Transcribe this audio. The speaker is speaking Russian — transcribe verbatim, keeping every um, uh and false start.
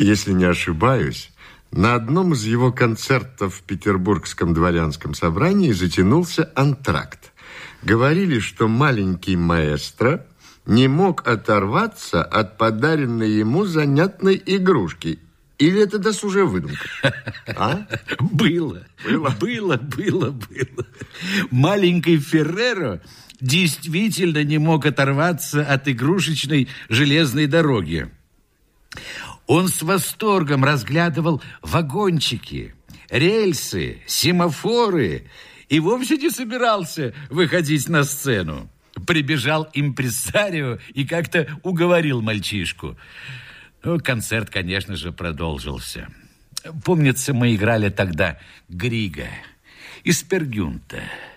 Если не ошибаюсь, на одном из его концертов в Петербургском дворянском собрании затянулся антракт. Говорили, что маленький маэстро не мог оторваться от подаренной ему занятной игрушки. Или это досужая выдумка? А? Было. Было? Было, было, было. Маленький Ферреро действительно не мог оторваться от игрушечной железной дороги. Он с восторгом разглядывал вагончики, рельсы, семафоры и вовсе не собирался выходить на сцену. Прибежал импресарио и как-то уговорил мальчишку. Концерт, конечно же, продолжился. Помнится, мы играли тогда Грига из Пергюнта.